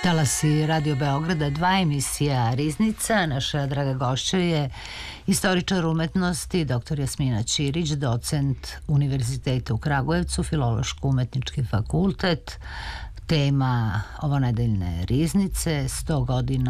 Talasi Radio Beograda, 2 emisija Riznica. Naša draga gošća je istoričar umetnosti, dr. Jasmina Ćirić, docent Univerziteta u Kragujevcu, Filološko-umetnički fakultet. Tema ovonedeljne Riznice, 100 godina